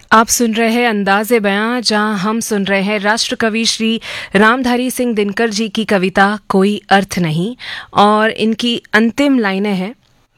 आप सुन रहे हैं अंदाज़े बयां, जहां हम सुन रहे हैं राष्ट्र कवि श्री रामधारी सिंह दिनकर जी की कविता कोई अर्थ नहीं। और इनकी अंतिम लाइनें हैं,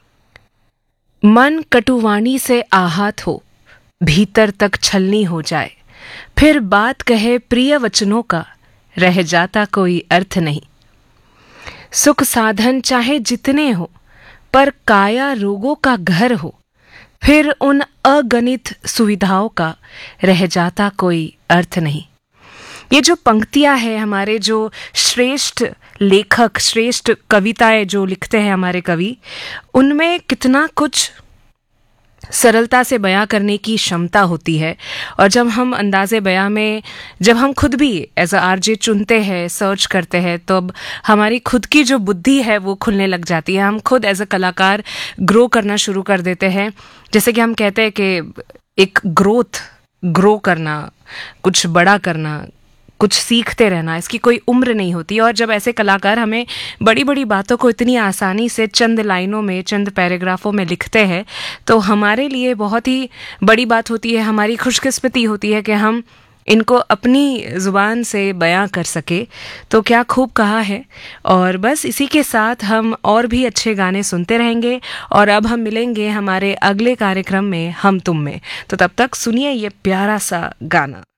मन कटुवाणी से आहत हो, भीतर तक छलनी हो जाए, फिर बात कहे प्रिय वचनों का, रह जाता कोई अर्थ नहीं। सुख साधन चाहे जितने हो, पर काया रोगों का घर हो, फिर उन अगणित सुविधाओं का रह जाता कोई अर्थ नहीं। ये जो पंक्तियां हैं, हमारे जो श्रेष्ठ लेखक, श्रेष्ठ कविताएं जो लिखते हैं हमारे कवि, उनमें कितना कुछ सरलता से बयां करने की क्षमता होती है। और जब हम अंदाज़े बयां में, जब हम खुद भी एज अ आरजे चुनते हैं, सर्च करते हैं, तो अब हमारी खुद की जो बुद्धि है वो खुलने लग जाती है। हम खुद एज अ कलाकार ग्रो करना शुरू कर देते हैं। जैसे कि हम कहते हैं कि एक ग्रो करना, कुछ बड़ा करना, कुछ सीखते रहना, इसकी कोई उम्र नहीं होती। और जब ऐसे कलाकार हमें बड़ी बड़ी बातों को इतनी आसानी से चंद लाइनों में, चंद पैराग्राफों में लिखते हैं, तो हमारे लिए बहुत ही बड़ी बात होती है, हमारी खुशकिस्मती होती है कि हम इनको अपनी ज़ुबान से बयां कर सके। तो क्या खूब कहा है। और बस इसी के साथ हम और भी अच्छे गाने सुनते रहेंगे। और अब हम मिलेंगे हमारे अगले कार्यक्रम में, हम तुम में। तो तब तक सुनिए ये प्यारा सा गाना।